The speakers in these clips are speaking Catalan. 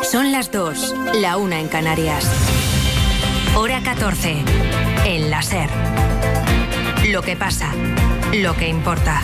Son las 2, la 1 en Canarias. Hora 14, en la SER. Lo que pasa, lo que importa.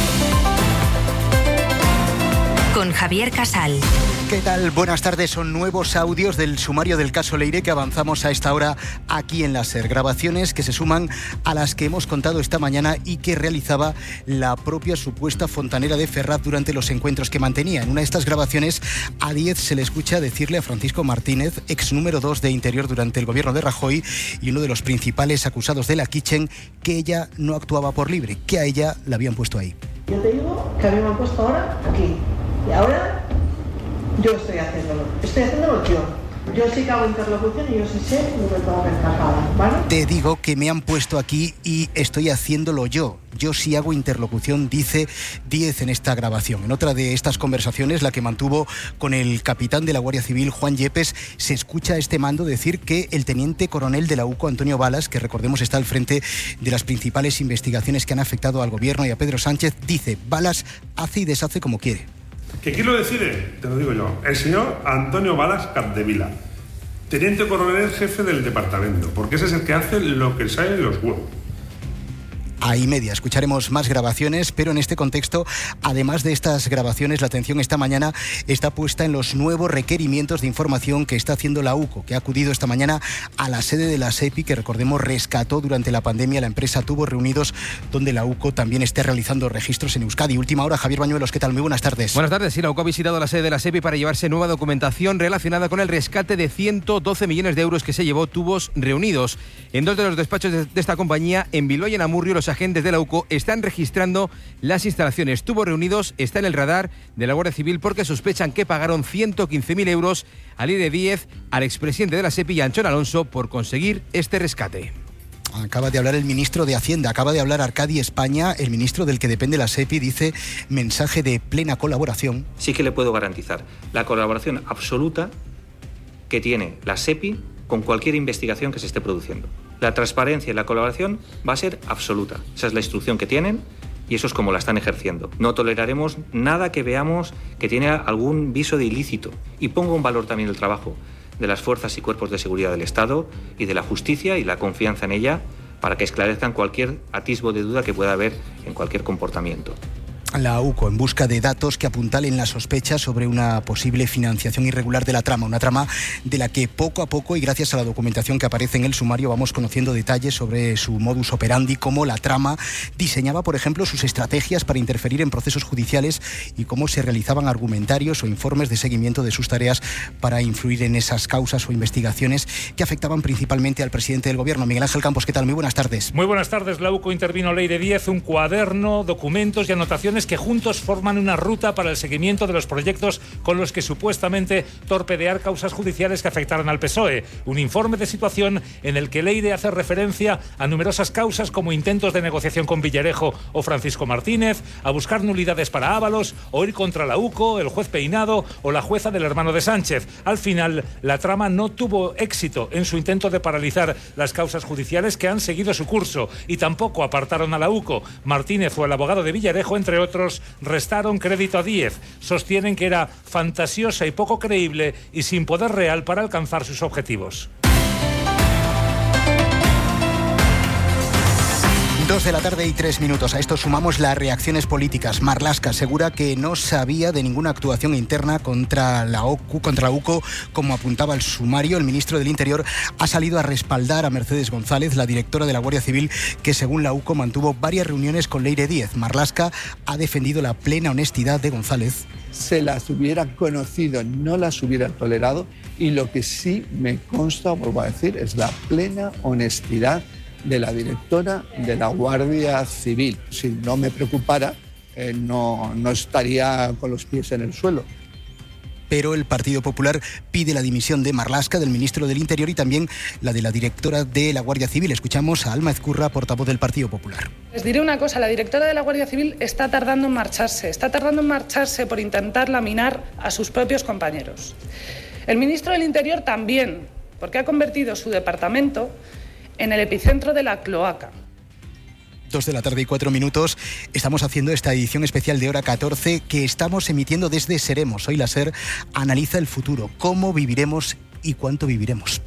Con Javier Casal. ¿Qué tal? Buenas tardes. Son nuevos audios del sumario del caso Leire que avanzamos a esta hora aquí en la SER. Grabaciones que se suman a las que hemos contado esta mañana y que realizaba la propia supuesta fontanera de Ferraz durante los encuentros que mantenía. En una de estas grabaciones, a Díez se le escucha decirle a Francisco Martínez, ex número 2 de Interior durante el gobierno de Rajoy y uno de los principales acusados de la Kitchen, que ella no actuaba por libre, que a ella la habían puesto ahí. Yo te digo que a mí me han puesto ahora aquí. Y ahora yo estoy haciéndolo yo. Yo sí que hago interlocución y yo sí sé lo que tengo que encajar, ¿vale? Te digo que me han puesto aquí y estoy haciéndolo yo. Yo sí hago interlocución, dice Díez en esta grabación. En otra de estas conversaciones, la que mantuvo con el capitán de la Guardia Civil, Juan Yepes, se escucha a este mando decir que el teniente coronel de la UCO, Antonio Balas, que recordemos está al frente de las principales investigaciones que han afectado al gobierno y a Pedro Sánchez, dice: Balas hace y deshace como quiere. ¿Que quién lo decide? Te lo digo yo. El señor Antonio Balas Capdevila, teniente coronel jefe del departamento, porque ese es el que hace lo que sale de los huevos. Ahí media, escucharemos más grabaciones, pero en este contexto, además de estas grabaciones, la atención esta mañana está puesta en los nuevos requerimientos de información que está haciendo la UCO, que ha acudido esta mañana a la sede de la SEPI, que recordemos rescató durante la pandemia la empresa Tubos Reunidos, donde la UCO también está realizando registros en Euskadi. Última hora, Javier Bañuelos, ¿qué tal? Muy buenas tardes. Buenas tardes, sí, la UCO ha visitado la sede de la SEPI para llevarse nueva documentación relacionada con el rescate de 112 millones de euros que se llevó Tubos Reunidos. En dos de los despachos de esta compañía, en Bilbao y en Amurrio, los agentes de la UCO están registrando las instalaciones. Tubos Reunidos está en el radar de la Guardia Civil porque sospechan que pagaron 115.000 euros a Leire Díez, al expresidente de la SEPI y a Anchón Alonso por conseguir este rescate. Acaba de hablar el ministro de Hacienda, acaba de hablar Arcadi España, el ministro del que depende la SEPI, dice mensaje de plena colaboración. Sí que le puedo garantizar la colaboración absoluta que tiene la SEPI con cualquier investigación que se esté produciendo. La transparencia y la colaboración va a ser absoluta. Esa es la instrucción que tienen y eso es como la están ejerciendo. No toleraremos nada que veamos que tiene algún viso de ilícito. Y pongo en valor también el trabajo de las fuerzas y cuerpos de seguridad del Estado y de la justicia y la confianza en ella para que esclarezcan cualquier atisbo de duda que pueda haber en cualquier comportamiento. La UCO en busca de datos que apuntalen la sospecha sobre una posible financiación irregular de la trama, una trama de la que poco a poco y gracias a la documentación que aparece en el sumario vamos conociendo detalles sobre su modus operandi, cómo la trama diseñaba, por ejemplo, sus estrategias para interferir en procesos judiciales y cómo se realizaban argumentarios o informes de seguimiento de sus tareas para influir en esas causas o investigaciones que afectaban principalmente al presidente del gobierno. Miguel Ángel Campos, ¿qué tal? Muy buenas tardes. Muy buenas tardes. La UCO intervino Leire Díez, un cuaderno, documentos y anotaciones que juntos forman una ruta para el seguimiento de los proyectos con los que supuestamente torpedear causas judiciales que afectaran al PSOE. Un informe de situación en el que Leire hace referencia a numerosas causas como intentos de negociación con Villarejo o Francisco Martínez, a buscar nulidades para Ábalos, o ir contra la UCO, el juez Peinado o la jueza del hermano de Sánchez. Al final, la trama no tuvo éxito en su intento de paralizar las causas judiciales que han seguido su curso y tampoco apartaron a la UCO. Martínez o el abogado de Villarejo, entre otros, restaron crédito a Díez. Sostienen que era fantasiosa y poco creíble y sin poder real para alcanzar sus objetivos. 2 de la tarde y 3 minutos. A esto sumamos las reacciones políticas. Marlaska asegura que no sabía de ninguna actuación interna contra la UCO, como apuntaba el sumario. El ministro del Interior ha salido a respaldar a Mercedes González, la directora de la Guardia Civil, que según la UCO mantuvo varias reuniones con Leire Díez. Marlaska ha defendido la plena honestidad de González. Se las hubieran conocido, no las hubieran tolerado, y lo que sí me consta, vuelvo a decir, es la plena honestidad de la directora de la Guardia Civil. Si no me preocupara, no estaría con los pies en el suelo. Pero el Partido Popular pide la dimisión de Marlaska, del ministro del Interior, y también la de la directora de la Guardia Civil. Escuchamos a Alma Ezcurra, portavoz del Partido Popular. Les diré una cosa, la directora de la Guardia Civil está tardando en marcharse por intentar laminar a sus propios compañeros. El ministro del Interior también, porque ha convertido su departamento en el epicentro de la cloaca. 2:04 p.m. Estamos haciendo esta edición especial de Hora 14 que estamos emitiendo desde Seremos. Hoy la SER analiza el futuro, cómo viviremos y cuánto viviremos.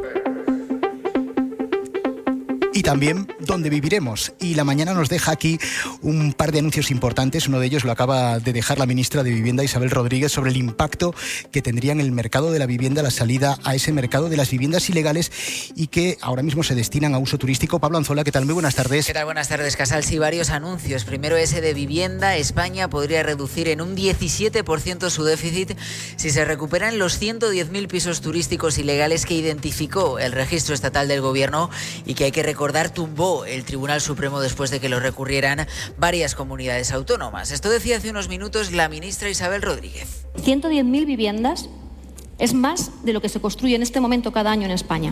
Y también dónde viviremos. Y la mañana nos deja aquí un par de anuncios importantes. Uno de ellos lo acaba de dejar la ministra de Vivienda, Isabel Rodríguez, sobre el impacto que tendría en el mercado de la vivienda la salida a ese mercado de las viviendas ilegales y que ahora mismo se destinan a uso turístico. Pablo Anzola, ¿qué tal? Muy buenas tardes. ¿Qué tal? Buenas tardes, Casal. Sí, varios anuncios. Primero ese de vivienda. España podría reducir en un 17% su déficit si se recuperan los 110.000 pisos turísticos ilegales que identificó el registro estatal del Gobierno y que hay que recordar tumbó el Tribunal Supremo después de que lo recurrieran varias comunidades autónomas. Esto decía hace unos minutos la ministra Isabel Rodríguez. 110.000 viviendas es más de lo que se construye en este momento cada año en España.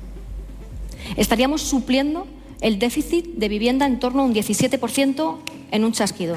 Estaríamos supliendo el déficit de vivienda en torno a un 17% en un chasquido.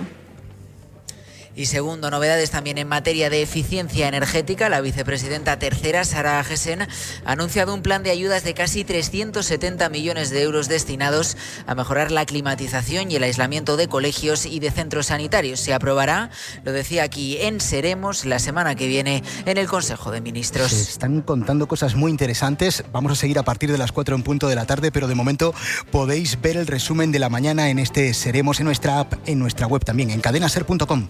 Y segundo, novedades también en materia de eficiencia energética. La vicepresidenta tercera, Sara Agesen, ha anunciado un plan de ayudas de casi 370 millones de euros destinados a mejorar la climatización y el aislamiento de colegios y de centros sanitarios. Se aprobará, lo decía aquí en Seremos, la semana que viene en el Consejo de Ministros. Se están contando cosas muy interesantes. Vamos a seguir a partir de las 4:00 p.m, pero de momento podéis ver el resumen de la mañana en este Seremos, en nuestra app, en nuestra web también, en cadenaser.com.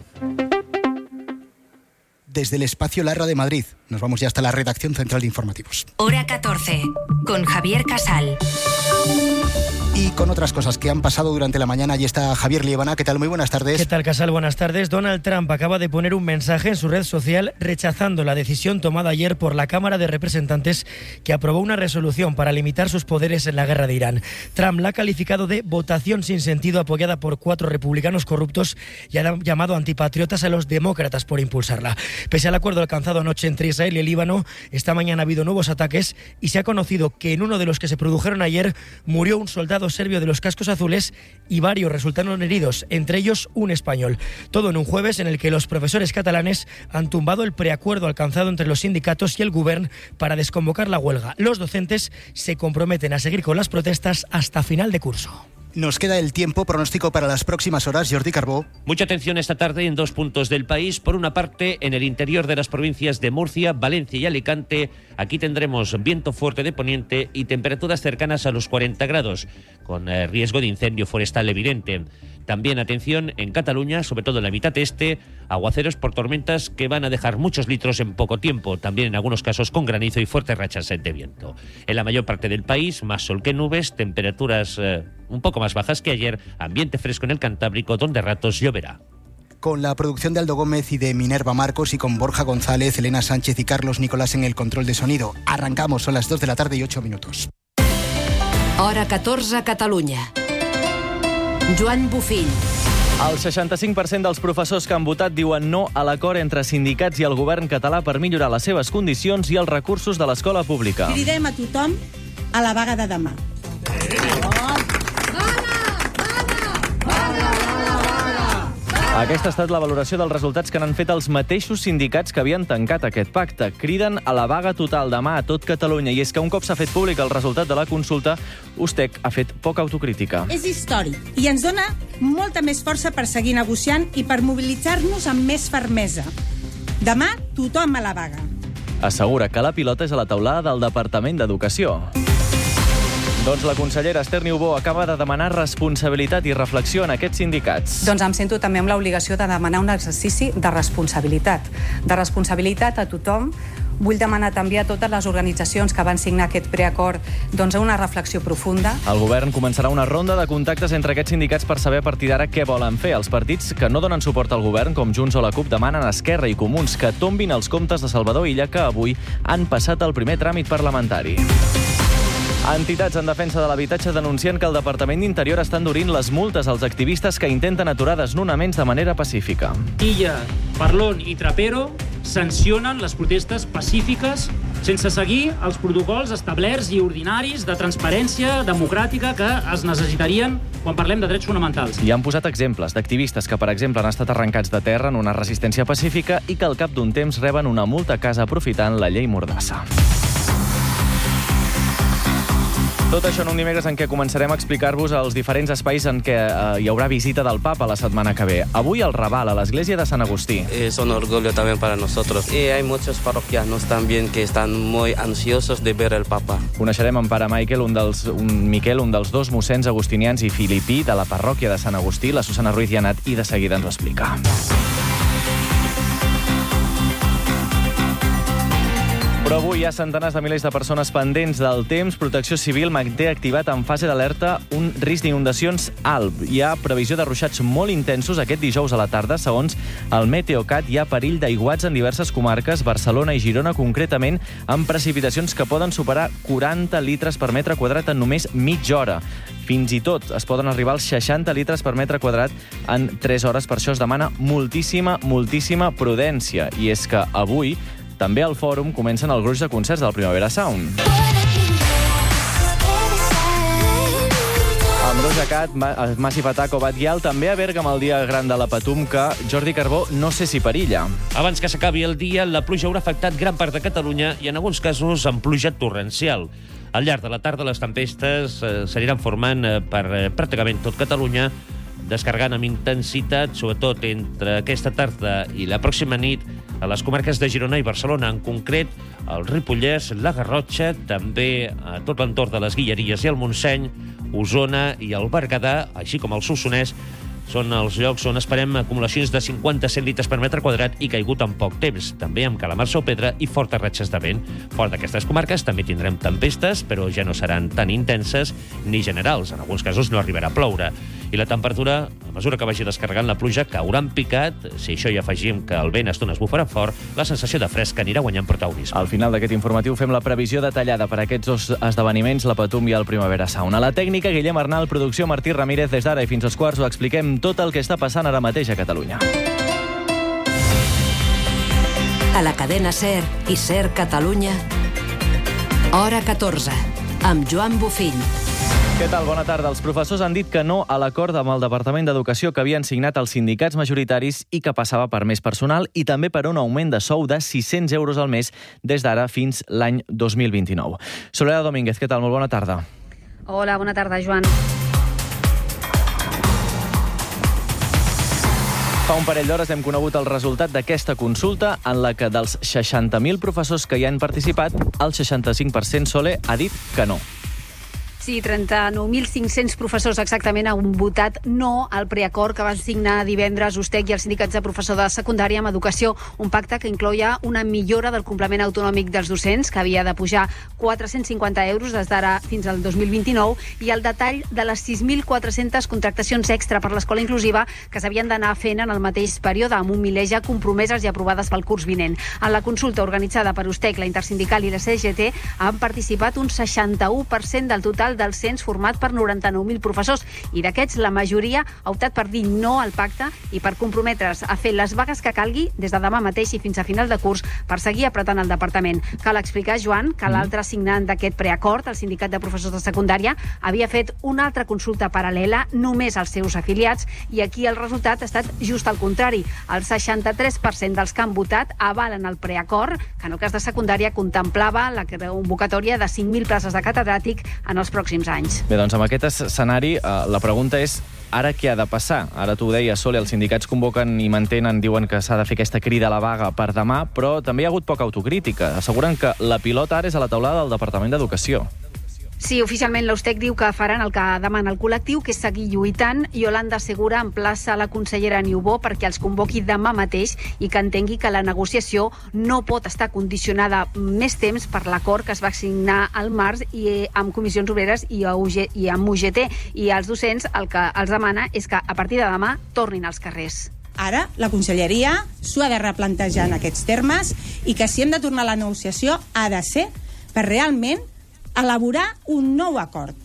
Desde el espacio Larra de Madrid, nos vamos ya hasta la redacción central de informativos. Hora 14, con Javier Casal. Y con otras cosas que han pasado durante la mañana, allí está Javier Liebana. ¿Qué tal? Muy buenas tardes. ¿Qué tal, Casal? Buenas tardes. Donald Trump acaba de poner un mensaje en su red social rechazando la decisión tomada ayer por la Cámara de Representantes que aprobó una resolución para limitar sus poderes en la guerra de Irán. Trump la ha calificado de votación sin sentido apoyada por 4 republicanos corruptos y ha llamado antipatriotas a los demócratas por impulsarla. Pese al acuerdo alcanzado anoche entre Israel y el Líbano, esta mañana ha habido nuevos ataques y se ha conocido que en uno de los que se produjeron ayer murió un soldado serbio de los cascos azules y varios resultaron heridos, entre ellos un español. Todo en un jueves en el que los profesores catalanes han tumbado el preacuerdo alcanzado entre los sindicatos y el Govern para desconvocar la huelga. Los docentes se comprometen a seguir con las protestas hasta final de curso. Nos queda el tiempo. Pronóstico para las próximas horas, Jordi Carbó. Mucha atención esta tarde en 2 puntos del país. Por una parte, en el interior de las provincias de Murcia, Valencia y Alicante. Aquí tendremos viento fuerte de poniente y temperaturas cercanas a los 40 grados, con riesgo de incendio forestal evidente. También atención en Cataluña, sobre todo en la mitad este, aguaceros por tormentas que van a dejar muchos litros en poco tiempo, también en algunos casos con granizo y fuertes rachas de viento. En la mayor parte del país, más sol que nubes, temperaturas un poco más bajas que ayer, ambiente fresco en el Cantábrico, donde a ratos lloverá. Con la producción de Aldo Gómez y de Minerva Marcos y con Borja González, Elena Sánchez y Carlos Nicolás en el control de sonido. Arrancamos, son las 2:08 p.m. Hora 14 a Catalunya. Joan Bufill. El 65% dels professors que han votat diuen no a l'acord entre sindicats i el govern català per millorar les seves condicions i els recursos de l'escola pública. Cridem a tothom a la vaga de demà. Aquesta ha estat la valoració dels resultats que n'han fet els mateixos sindicats que havien tancat aquest pacte. Criden a la vaga total demà a tot Catalunya. I és que un cop s'ha fet públic el resultat de la consulta, USTEC ha fet poca autocrítica. És històric i ens dona molta més força per seguir negociant i per mobilitzar-nos amb més fermesa. Demà, tothom a la vaga. Assegura que la pilota és a la taulada del Departament d'Educació. Doncs la consellera Esther Niubó acaba de demanar responsabilitat i reflexió en aquests sindicats. Doncs em sento també amb l'obligació de demanar un exercici de responsabilitat. De responsabilitat a tothom. Vull demanar també a totes les organitzacions que van signar aquest preacord doncs una reflexió profunda. El govern començarà una ronda de contactes entre aquests sindicats per saber a partir d'ara què volen fer. Els partits que no donen suport al govern, com Junts o la CUP, demanen a Esquerra i Comuns que tombin els comptes de Salvador Illa, que avui han passat el primer tràmit parlamentari. Entitats en defensa de l'habitatge denuncien que el Departament d'Interior està endurint les multes als activistes que intenten aturar desnonaments de manera pacífica. Illa, Parlon i Trapero sancionen les protestes pacífiques sense seguir els protocols establerts i ordinaris de transparència democràtica que es necessitarien quan parlem de drets fonamentals. I han posat exemples d'activistes que, per exemple, han estat arrencats de terra en una resistència pacífica i que al cap d'un temps reben una multa a casa aprofitant la llei Mordassa. Tot això en un dimecres en què començarem a explicar-vos els diferents espais en què hi haurà visita del Papa la setmana que ve. Avui al Raval, a l'església de Sant Agustí. Es un orgullo también para nosotros. Y hay muchos parroquianos también que están muy ansiosos de ver el Papa. Coneixerem en pare Miquel, un dels dos mossens agustinians i filipí de la parròquia de Sant Agustí. La Susana Ruiz hi ha anat i de seguida ens ho explica. Però avui hi ha centenars de milers de persones pendents del temps. Protecció Civil manté activat en fase d'alerta un risc d'inundacions alt. Hi ha previsió de ruixats molt intensos aquest dijous a la tarda. Segons el Meteocat, hi ha perill d'aiguats en diverses comarques, Barcelona i Girona concretament, amb precipitacions que poden superar 40 litres per metre quadrat en només mitja hora. Fins i tot es poden arribar als 60 litres per metre quadrat en 3 hores. Per això es demana moltíssima prudència. I és que avui també al Fòrum comencen el gruix de concerts del Primavera Sound. Amb Doja Cat, Massive Attack o Batguial, també a Berga amb el dia gran de la Patum, que Jordi Carbó no sé si perilla. Abans que s'acabi el dia, la pluja haurà afectat gran part de Catalunya i en alguns casos amb pluja torrencial. Al llarg de la tarda les tempestes s'aniran formant per pràcticament tot Catalunya, descarregant amb intensitat, sobretot entre aquesta tarda i la pròxima nit, a les comarques de Girona i Barcelona, en concret el Ripollès, la Garrotxa, també a tot l'entorn de les Guilleries i el Montseny, Osona i el Berguedà, així com el Solsonès, són els llocs on esperem acumulacions de 50-100 litres per metre quadrat i caigut en poc temps, també amb calamarsa o pedra i fortes ratxes de vent. Fora d'aquestes comarques també tindrem tempestes, però ja no seran tan intenses ni generals. En alguns casos no arribarà a ploure. I la temperatura, a mesura que vagi descarregant la pluja, caurà en picat. Si això hi afegim que el vent a estones bufarà fort, la sensació de fresc anirà guanyant protagonisme. Al final d'aquest informatiu fem la previsió detallada per a aquests dos esdeveniments, la Patum i el Primavera Sound. A la tècnica, Guillem Arnal, producció Martí Ramírez. Des d'ara i fins als quarts ho expliquem tot el que està passant ara mateix a Catalunya. A la cadena SER i SER Catalunya, hora 14, amb Joan Bufill. Què tal? Bona tarda. Els professors han dit que no a l'acord amb el Departament d'Educació que havien signat els sindicats majoritaris i que passava per més personal i també per un augment de sou de 600 euros al mes des d'ara fins l'any 2029. Soledad Domínguez, què tal? Molt bona tarda. Hola, bona tarda, Joan. Fa un parell d'hores hem conegut el resultat d'aquesta consulta en la que dels 60.000 professors que hi han participat, el 65% Sole ha dit que no. Sí, 39.500 professors exactament han votat no al preacord que van signar divendres USTEC i els sindicats de professors de secundària amb educació, un pacte que incloïa una millora del complement autonòmic dels docents, que havia de pujar 450 euros des d'ara fins al 2029, i el detall de les 6.400 contractacions extra per l'escola inclusiva que s'havien d'anar fent en el mateix període, amb un miler ja compromeses i aprovades pel curs vinent. En la consulta organitzada per USTEC, la Intersindical i la CGT han participat un 61% del total del cens format per 99.000 professors, i d'aquests la majoria ha optat per dir no al pacte i per comprometre's a fer les vagues que calgui des de demà mateix i fins a final de curs per seguir apretant el departament. Cal explicar, Joan, que l'altre signant d'aquest preacord, el sindicat de professors de secundària, havia fet una altra consulta paral·lela només als seus afiliats, i aquí el resultat ha estat just al contrari. El 63% dels que han votat avalen el preacord, que en el cas de secundària contemplava la convocatòria de 5.000 places de catedràtic en els pròxims anys. Bé, doncs amb aquest escenari la pregunta és ara què ha de passar? Ara tu ho deies, Sole, els sindicats convoquen i mantenen, diuen que s'ha de fer aquesta crida a la vaga per demà, però també hi ha hagut poca autocrítica. Asseguren que la pilota ara és a la taulada del Departament d'Educació. Sí, oficialment l'USTEC diu que faran el que demana el col·lectiu, que és seguir lluitant. Yolanda Segura emplaça la consellera Niubó perquè els convoqui demà mateix i que entengui que la negociació no pot estar condicionada més temps per l'acord que es va signar al març i amb Comissions Obreres i amb UGT. I als docents el que els demana és que a partir de demà tornin als carrers. Ara la conselleria s'ho ha de replantejar en aquests termes, i que si hem de tornar a la negociació ha de ser per realment elaborar un nou acord.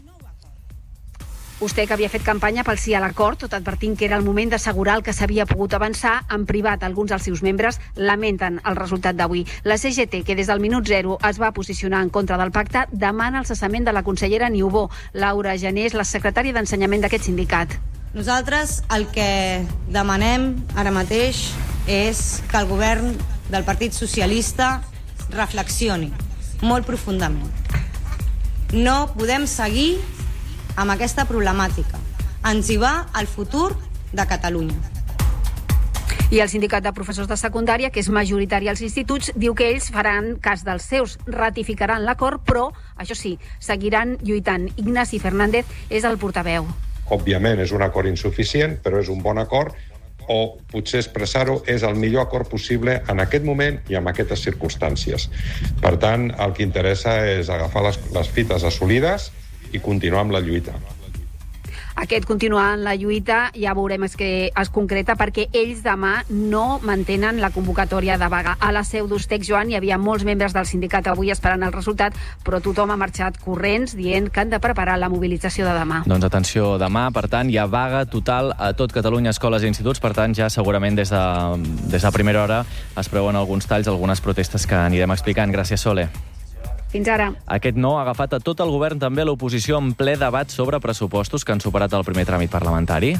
USTEC havia fet campanya pel sí a l'acord, tot advertint que era el moment d'assegurar el que s'havia pogut avançar. En privat, alguns dels seus membres lamenten el resultat d'avui. La CGT, que des del minut zero es va posicionar en contra del pacte, demana el cessament de la consellera Niubó. Laura Gené és la secretària d'Ensenyament d'aquest sindicat. Nosaltres el que demanem ara mateix és que el govern del Partit Socialista reflexioni molt profundament No podem seguir amb aquesta problemàtica. Ens hi va el futur de Catalunya. I el sindicat de professors de secundària, que és majoritari als instituts, diu que ells faran cas dels seus, ratificaran l'acord, però, això sí, seguiran lluitant. Ignasi Fernández és el portaveu. Òbviament és un acord insuficient, però és un bon acord, o potser expressar-ho és el millor acord possible en aquest moment i en aquestes circumstàncies. Per tant, el que interessa és agafar les fites assolides i continuar amb la lluita. Aquest continuar en la lluita ja veurem que es concreta, perquè ells demà no mantenen la convocatòria de vaga. A la seu d'Ustec, Joan, hi havia molts membres del sindicat avui esperant el resultat, però tothom ha marxat corrents dient que han de preparar la mobilització de demà. Doncs atenció, demà, per tant, hi ha vaga total a tot Catalunya, escoles i instituts, per tant, ja segurament des de primera hora es preveuen alguns talls, algunes protestes que anirem explicant. Gràcies, Sole. Fins ara. Aquest no ha agafat a tot el govern, també a l'oposició, en ple debat sobre pressupostos que han superat el primer tràmit parlamentari.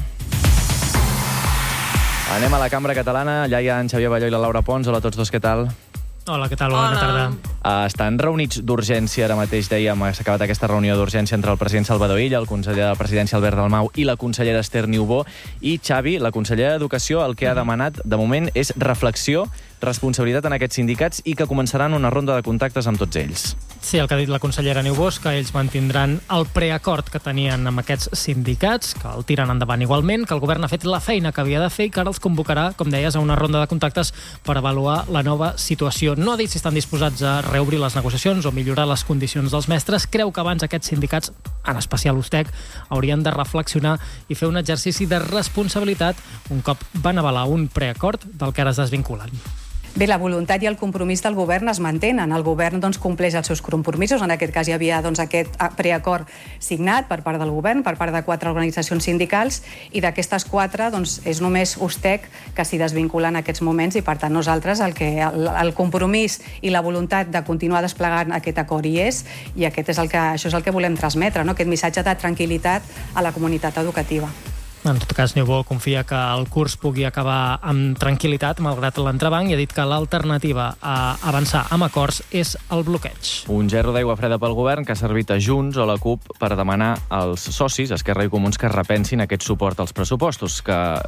Anem a la cambra catalana. Allà hi ha en Xavier Balló i la Laura Pons. Hola a tots dos, què tal? Hola, què tal? Bona tarda. Estan reunits d'urgència, ara mateix dèiem, s'ha acabat aquesta reunió d'urgència entre el president Salvador Illa, el conseller de la Presidència Albert Dalmau i la consellera Esther Niubó. I Xavi, la consellera d'Educació, el que ha demanat de moment és reflexió, responsabilitat en aquests sindicats i que començaran una ronda de contactes amb tots ells. Sí, el que ha dit la consellera Niubó és que ells mantindran el preacord que tenien amb aquests sindicats, que el tiren endavant igualment, que el govern ha fet la feina que havia de fer i que ara els convocarà, com deies, a una ronda de contactes per avaluar la nova situació. No ha dit si estan disposats a reobrir les negociacions o millorar les condicions dels mestres. Creu que abans aquests sindicats, en especial Ustec, haurien de reflexionar i fer un exercici de responsabilitat un cop van avalar un preacord del que ara es desvinculen. Bé, la voluntat i el compromís del govern es mantenen. El govern compleix els seus compromisos. En aquest cas hi havia aquest preacord signat per part del govern, per part de 4 organitzacions sindicals, i d'aquestes 4 és només Ustec que s'hi desvincula en aquests moments, i per tant nosaltres el compromís i la voluntat de continuar desplegant aquest acord hi és, i això és el que volem transmetre, no? Aquest missatge de tranquil·litat a la comunitat educativa. En tot cas, Niubó confia que el curs pugui acabar amb tranquil·litat, malgrat l'entrebanc, i ha dit que l'alternativa a avançar amb acords és el bloqueig. Un gerro d'aigua freda pel govern que ha servit a Junts o la CUP per demanar als socis, Esquerra i Comuns, que repensin aquest suport als pressupostos,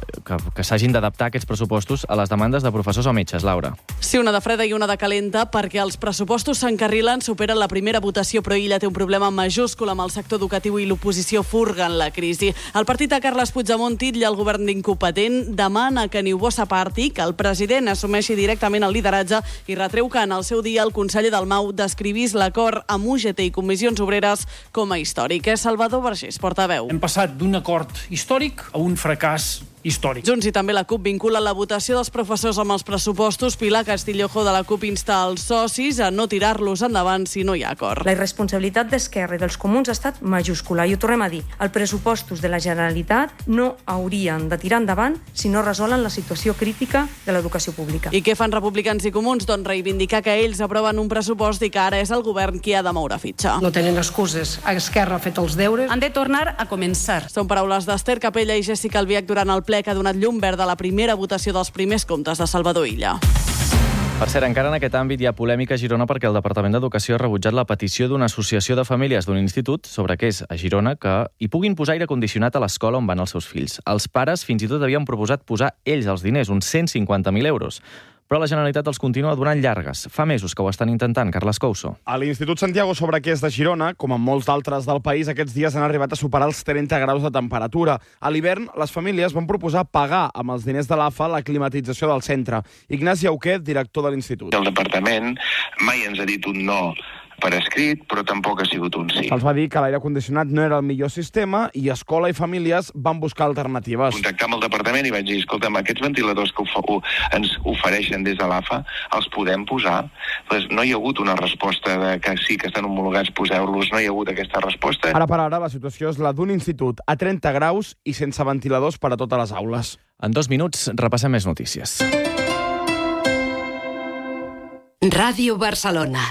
que s'hagin d'adaptar aquests pressupostos a les demandes de professors o metges. Laura. Sí, una de freda i una de calenta, perquè els pressupostos s'encarrilen, superen la primera votació, però Illa té un problema majúscul amb el sector educatiu i l'oposició furguen la crisi. El partit de Carles Puigdemont titlla el govern d'incompetent, demana que Niubó s'aparti, que el president assumeixi directament el lideratge i retreu que en el seu dia el conseller Dalmau descrivís l'acord amb UGT i Comissions Obreres com a històric. És Salvador Vergés, portaveu. Hem passat d'un acord històric a un fracàs històric. Junts i també la CUP vincula la votació dels professors amb els pressupostos. Pilar Castillejo de la CUP insta els socis a no tirar-los endavant si no hi ha acord. La irresponsabilitat d'Esquerra i dels Comuns ha estat majúscula, i ho tornem a dir. Els pressupostos de la Generalitat no haurien de tirar endavant si no resolen la situació crítica de l'educació pública. I què fan republicans i comuns? Doncs reivindicar que ells aproven un pressupost i que ara és el govern qui ha de moure fitxa. No tenen excuses. Esquerra ha fet els deures. Han de tornar a començar. Són paraules d'Esther Capella i Jessica Albiach durant el ple que ha donat llum verda a la primera votació dels primers comptes de Salvador Illa. Per cert, encara en aquest àmbit hi ha polèmica a Girona perquè el Departament d'Educació ha rebutjat la petició d'una associació de famílies d'un institut sobre què és a Girona que hi puguin posar aire condicionat a l'escola on van els seus fills. Els pares fins i tot havien proposat posar ells els diners, uns 150.000 euros. Però la Generalitat els continua donant llargues. Fa mesos que ho estan intentant. Carles Couso. A l'Institut Santiago sobre què és de Girona, com en molts d'altres del país, aquests dies han arribat a superar els 30 graus de temperatura. A l'hivern, les famílies van proposar pagar amb els diners de l'AFA la climatització del centre. Ignasi Auquet, director de l'Institut. El departament mai ens ha dit un no per escrit, però tampoc ha sigut un sí. Els va dir que l'aire condicionat no era el millor sistema i escola i famílies van buscar alternatives. Contactar amb el departament i vaig dir, escolta'm, aquests ventiladors que ens ofereixen des de l'AFA, els podem posar? Pues no hi ha hagut una resposta de que sí que estan homologats, poseu-los, no hi ha hagut aquesta resposta. Ara per ara, la situació és la d'un institut a 30 graus i sense ventiladors per a totes les aules. En 2 minuts repassem més notícies. Ràdio Barcelona.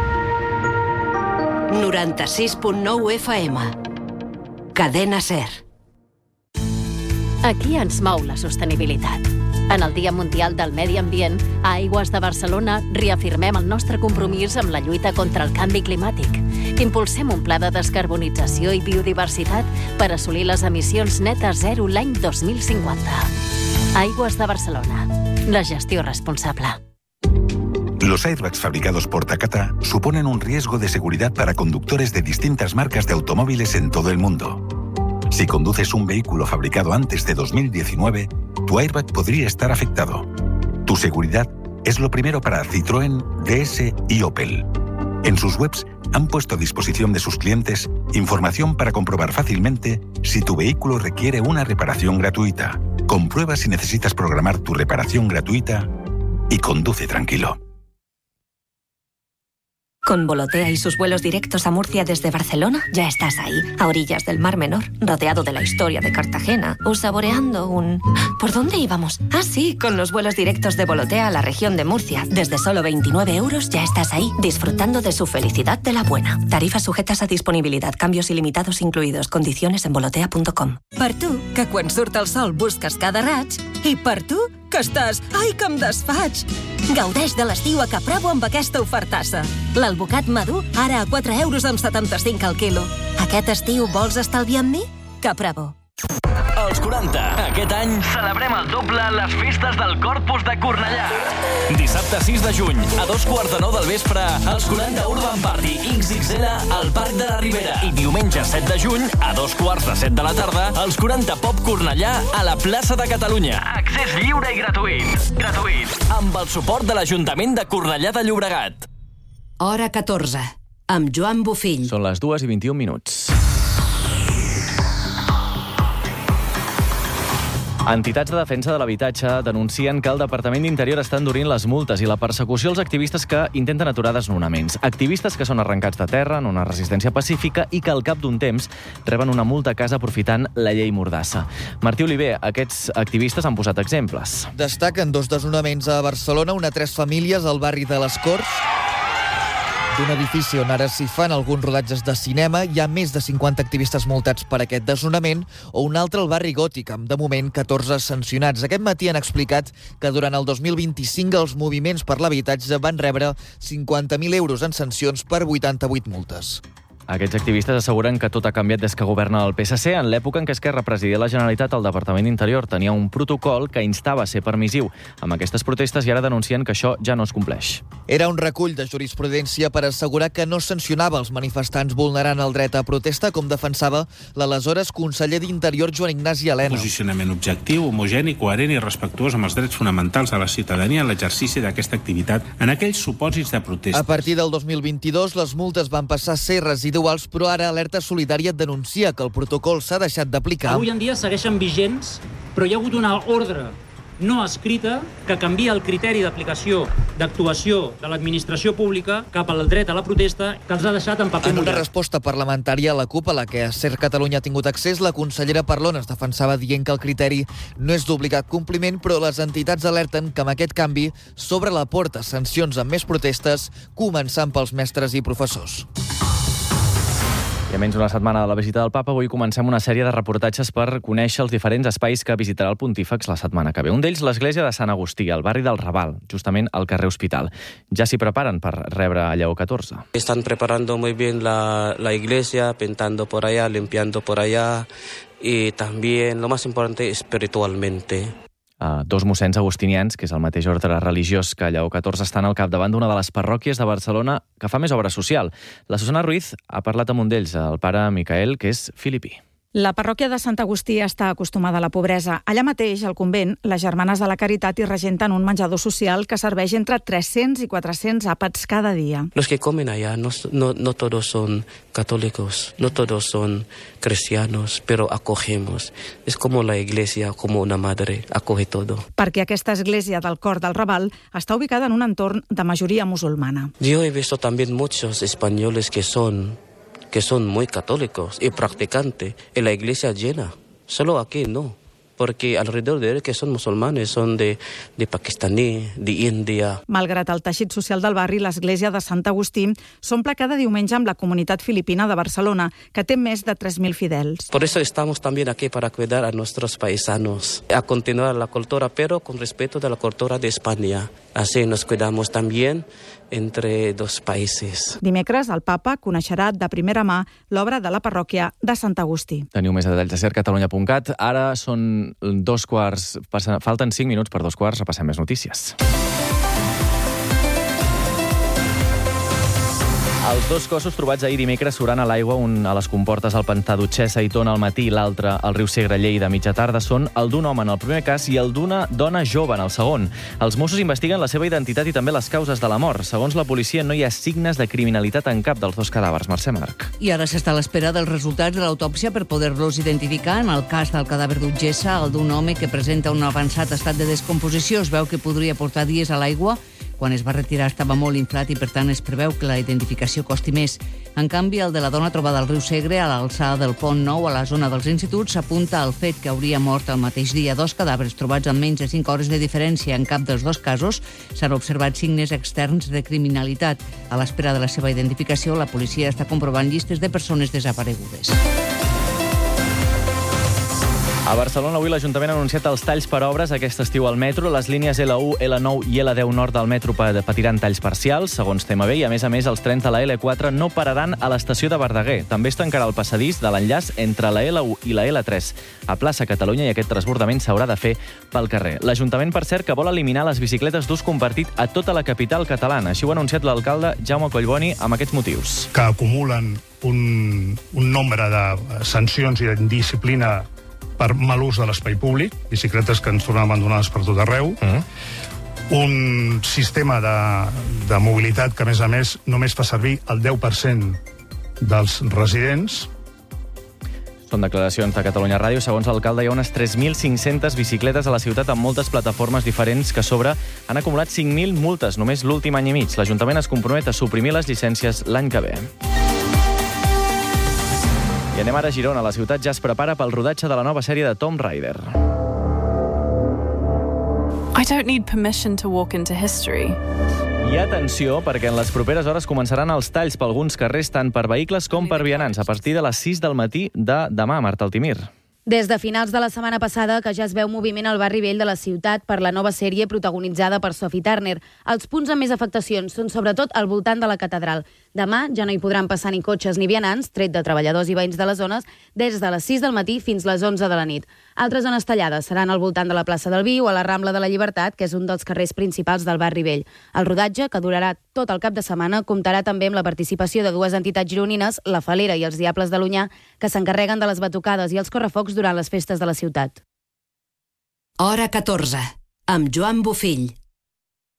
96.9 FM. Cadena SER. Aquí ens mou la sostenibilitat. En el Dia Mundial del Medi Ambient, a Aigües de Barcelona reafirmem el nostre compromís amb la lluita contra el canvi climàtic. Impulsem un pla de descarbonització i biodiversitat per assolir les emissions netes zero l'any 2050. Aigües de Barcelona. La gestió responsable. Los airbags fabricados por Takata suponen un riesgo de seguridad para conductores de distintas marcas de automóviles en todo el mundo. Si conduces un vehículo fabricado antes de 2019, tu airbag podría estar afectado. Tu seguridad es lo primero para Citroën, DS y Opel. En sus webs han puesto a disposición de sus clientes información para comprobar fácilmente si tu vehículo requiere una reparación gratuita. Comprueba si necesitas programar tu reparación gratuita y conduce tranquilo. Con Volotea y sus vuelos directos a Murcia desde Barcelona, ya estás ahí, a orillas del Mar Menor, rodeado de la historia de Cartagena, o saboreando un... ¿Por dónde íbamos? Ah, sí, con los vuelos directos de Volotea a la región de Murcia. Desde solo 29 euros ya estás ahí, disfrutando de su felicidad de la buena. Tarifas sujetas a disponibilidad, cambios ilimitados incluidos, condiciones en volotea.com. Per tu, que quan surt el sol busques cada raig, i per tu, que estàs... Ai, que em desfaig! Gaudeix de l'estiu a Capravo amb aquesta ofertassa. L'alvocat madur, ara a 4,75 € al quilo. Aquest estiu vols estalviar amb mi? Capravo. Als 40, aquest any, celebrem el doble a les festes del Corpus de Cornellà. Dissabte 6 de juny, a 8:45 del vespre, els 40 Urban Party XXL al Parc de la Ribera. I diumenge 7 de juny, a 7:15 de la tarda, els 40 Pop Cornellà a la plaça de Catalunya. Accés lliure i gratuït. Gratuït. Amb el suport de l'Ajuntament de Cornellà de Llobregat. Hora 14, amb Joan Bofill. Són les 2:21. Entitats de defensa de l'habitatge denuncien que el Departament d'Interior està endurint les multes i la persecució als activistes que intenten aturar desnonaments. Activistes que són arrencats de terra en una resistència pacífica i que al cap d'un temps reben una multa a casa aprofitant la llei Mordassa. Martí Oliver, aquests activistes han posat exemples. Destaquen 2 desnonaments a Barcelona, una a 3 famílies al barri de les Corts, d'un edifici on ara s'hi fan alguns rodatges de cinema. Hi ha més de 50 activistes multats per aquest desnonament, o un altre al barri Gòtic, amb de moment 14 sancionats. Aquest matí han explicat que durant el 2025 els moviments per l'habitatge van rebre 50.000 euros en sancions per 88 multes. Aquests activistes asseguren que tot ha canviat des que governa el PSC. En l'època en què Esquerra presidia la Generalitat, el Departament d'Interior tenia un protocol que instava a ser permissiu amb aquestes protestes i ara denuncien que això ja no es compleix. Era un recull de jurisprudència per assegurar que no sancionava els manifestants vulnerant el dret a protesta, com defensava l'aleshores conseller d'Interior Joan Ignasi Elena. Posicionament objectiu, homogeni, coherent i respectuós amb els drets fonamentals de la ciutadania en l'exercici d'aquesta activitat en aquells supòsits de protesta. A partir del 2022, les multes van passar a ser residuals, però ara Alerta Solidària denuncia que el protocol s'ha deixat d'aplicar. Avui en dia segueixen vigents, però hi ha hagut una ordre no escrita que canvia el criteri d'aplicació d'actuació de l'administració pública cap al dret a la protesta, que els ha deixat en paper mullat. En una resposta parlamentària a la CUP, a la que Ser Catalunya ha tingut accés, la consellera Parlon es defensava dient que el criteri no és d'obligat compliment, però les entitats alerten que amb aquest canvi s'obre la porta a sancions amb més protestes, començant pels mestres i professors. I a menys d'una setmana de la visita del Papa, avui comencem una sèrie de reportatges per conèixer els diferents espais que visitarà el Pontífex la setmana que ve. Un d'ells, l'església de Sant Agustí, al barri del Raval, justament al carrer Hospital. Ja s'hi preparen per rebre a Lleó XIV. Están preparando muy bien la iglesia, pintando por allá, limpiando por allá, y también, lo más importante, espiritualmente. Dos mossens agustinians, que és el mateix ordre religiós que Lleó XIV, estan al capdavant d'una de les parròquies de Barcelona que fa més obra social. La Susana Ruiz ha parlat amb un d'ells, el pare Micael, que és filipí. La parròquia de Sant Agustí està acostumada a la pobresa. Allà mateix, al convent, les Germanes de la Caritat hi regenten un menjador social que serveix entre 300 i 400 àpats cada dia. Los que comen allá no todos son católicos, no todos son cristianos, pero acogemos. Es como la iglesia, como una madre, acoge todo. Perquè aquesta església del cor del Raval està ubicada en un entorn de majoria musulmana. Yo he visto también muchos españoles que son muy católicos y practicantes, y la iglesia llena. Solo aquí no. porque alrededor de él que son musulmanes, son de pakistaní, d'Índia. Malgrat el teixit social del barri, l'església de Sant Agustí s'omple cada diumenge amb la comunitat filipina de Barcelona, que té més de 3.000 fidels. Por eso estamos también aquí para cuidar a nuestros paisanos, a continuar la cultura, pero con respeto de la cultura de España. Así nos cuidamos también entre dos países. Dimecres, el papa coneixerà de primera mà l'obra de la parròquia de Sant Agustí. Teniu més detalls a sercatalunya.cat. Ara són 2:15, falten 5 minuts per 2:15, repassem més notícies. Els dos cossos trobats ahir dimecres surant a l'aigua, un a les comportes al pantà d'Utxessa i Tona al matí i l'altre al riu Segre Lleida a mitja tarda, són el d'un home en el primer cas i el d'una dona jove en el segon. Els Mossos investiguen la seva identitat i també les causes de la mort. Segons la policia, no hi ha signes de criminalitat en cap dels dos cadàvers. Mercè Marc. I ara s'està a l'espera dels resultats de l'autòpsia per poder-los identificar. En el cas del cadàver d'Utxessa, el d'un home que presenta un avançat estat de descomposició, es veu que podria portar dies a l'aigua. Quan es va retirar estava molt inflat i, per tant, es preveu que la identificació costi més. En canvi, el de la dona trobada al riu Segre, a l'alçada del Pont Nou, a la zona dels instituts, s'apunta al fet que hauria mort el mateix dia. Dos cadàvers trobats amb menys de 5 hores de diferència. En cap dels dos casos s'han observat signes externs de criminalitat. A l'espera de la seva identificació, la policia està comprovant llistes de persones desaparegudes. A Barcelona avui l'Ajuntament ha anunciat els talls per obres aquest estiu al metro. Les línies L1, L9 i L10 nord del metro patiran talls parcials, segons TMB, i a més, els trens de la L4 no pararan a l'estació de Verdaguer. També es tancarà el passadís de l'enllaç entre la L1 i la L3 a plaça Catalunya i aquest transbordament s'haurà de fer pel carrer. L'Ajuntament, per cert, que vol eliminar les bicicletes d'ús compartit a tota la capital catalana. Així ho ha anunciat l'alcalde Jaume Collboni amb aquests motius. Que acumulen un nombre de sancions i d'indisciplina per mal ús de l'espai públic, bicicletes que ens tornen abandonades per tot arreu, un sistema de mobilitat que, a més, només fa servir el 10% dels residents. Són declaracions de Catalunya Ràdio. Segons l'alcalde, hi ha unes 3.500 bicicletes a la ciutat amb moltes plataformes diferents que a sobre han acumulat 5.000 multes només l'últim any i mig. L'Ajuntament es compromet a suprimir les llicències l'any que ve. I anem ara a Girona. La ciutat ja es prepara pel rodatge de la nova sèrie de Tomb Raider. I don't need permission to walk into history. I atenció, perquè en les properes hores començaran els talls per alguns carrers tant per vehicles com per vianants a partir de les 6 del matí de demà, Marta Altimir. Des de finals de la setmana passada que ja es veu moviment al barri vell de la ciutat per la nova sèrie protagonitzada per Sophie Turner. Els punts amb més afectacions són sobretot al voltant de la catedral. Demà ja no hi podran passar ni cotxes ni vianants, tret de treballadors i veïns de les zones, des de les 6 del matí fins les 11 de la nit. Altres zones tallades seran al voltant de la plaça del Vi o a la Rambla de la Llibertat, que és un dels carrers principals del barri vell. El rodatge, que durarà tot el cap de setmana, comptarà també amb la participació de dues entitats gironines, la Falera i els Diables de l'Onyar, que s'encarreguen de les batucades i els correfocs durant les festes de la ciutat. Hora 14, amb Joan Bofill.